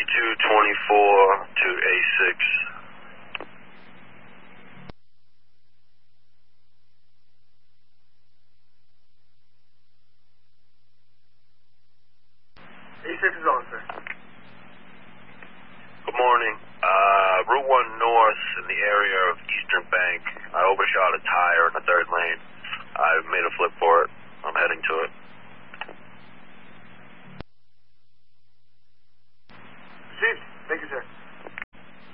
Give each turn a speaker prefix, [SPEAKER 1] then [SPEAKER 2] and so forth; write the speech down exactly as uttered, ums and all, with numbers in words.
[SPEAKER 1] two twenty-four to A six.
[SPEAKER 2] A six is on, sir.
[SPEAKER 1] Good morning. Uh, Route one North in the area of Eastern Bank. I overshot a tire in the third lane. I made a flip for it. I'm heading to it.
[SPEAKER 2] Received. Thank you, sir.